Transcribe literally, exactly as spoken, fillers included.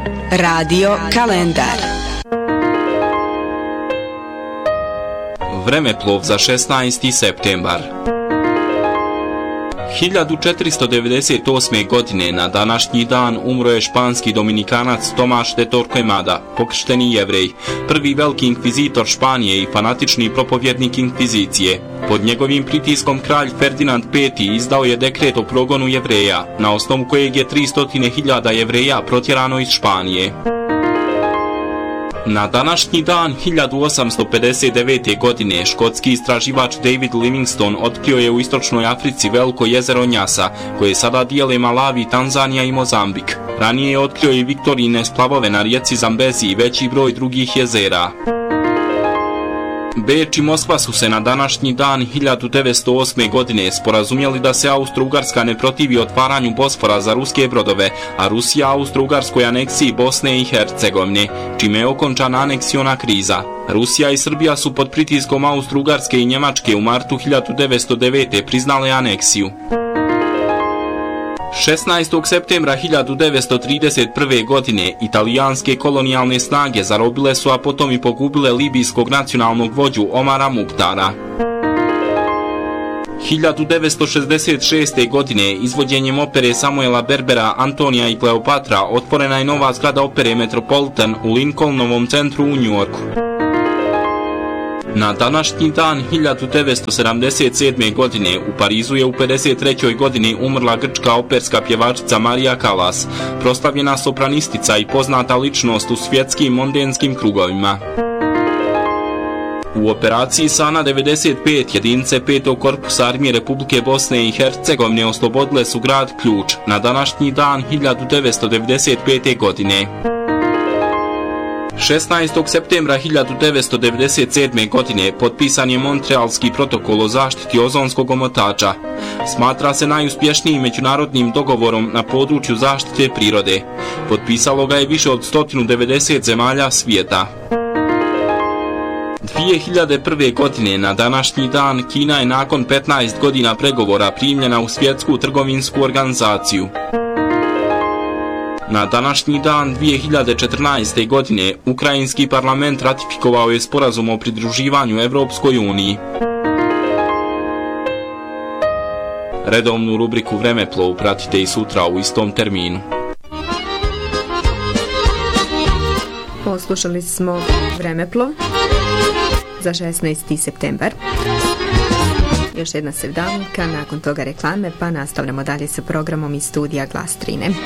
Radio kalendar. Vremeplov za šesnaesti septembar. hiljadu četiristo devedeset osme. godine na današnji dan umro je španski dominikanac Tomaš de Torquemada, pokršteni Jevrej, prvi veliki inkvizitor Španije i fanatični propovjednik inkvizicije. Pod njegovim pritiskom kralj Ferdinand peti izdao je dekret o progonu Jevreja, na osnovu kojeg je tristo hiljada Jevreja protjerano iz Španije. Na današnji dan hiljadu osamsto pedeset devete. godine škotski istraživač David Livingstone otkrio je u istočnoj Africi veliko jezero Njasa, koje sada dijele Malavi, Tanzanija i Mozambik. Ranije je otkrio i Viktorine splavove na rijeci Zambezi i veći broj drugih jezera. Beč i Moskva su se na današnji dan hiljadu devetsto osme. godine sporazumjeli da se Austro-Ugarska ne protivi otvaranju Bosfora za ruske brodove, a Rusija Austro-Ugarskoj aneksiji Bosne i Hercegovine, čime je okončana aneksiona kriza. Rusija i Srbija su pod pritiskom Austro-Ugarske i Njemačke u martu hiljadu devetsto devete. priznale aneksiju. šesnaestog septembra hiljadu devetsto trideset prve. godine italijanske kolonijalne snage zarobile su, a potom i pogubile libijskog nacionalnog vođu Omara Muhtara. hiljadu devetsto šezdeset šeste. godine izvođenjem opere Samuela Berbera Antonija i Kleopatra otvorena je nova zgrada opere Metropolitan u Lincolnovom centru u Njujorku. Na današnji dan hiljadu devetsto sedamdeset sedme. godine u Parizu je u pedeset trećoj. godini umrla grčka operska pjevačica Marija Kalas, proslavljena sopranistica i poznata ličnost u svjetskim mondenskim krugovima. U operaciji Sana devedeset pet jedinice petog korpusa armije Republike Bosne i Hercegovine oslobodile su grad Ključ na današnji dan hiljadu devetsto devedeset pete. godine. šesnaestog septembra hiljadu devetsto devedeset sedme. godine potpisan je Montrealski protokol o zaštiti ozonskog omotača. Smatra se najuspješnijim međunarodnim dogovorom na području zaštite prirode. Potpisalo ga je više od sto devedeset zemalja svijeta. dvije hiljade prve. godine na današnji dan Kina je nakon petnaest godina pregovora primljena u Svjetsku trgovinsku organizaciju. Na današnji dan dvije hiljade četrnaeste. godine Ukrajinski parlament ratifikovao je sporazum o pridruživanju Evropskoj uniji. Redovnu rubriku Vremeplov pratite i sutra u istom terminu. Poslušali smo Vremeplov za šesnaesti septembar. Još jedna sevdalinka, nakon toga reklame, pa nastavljamo dalje sa programom iz studija Glas Trine.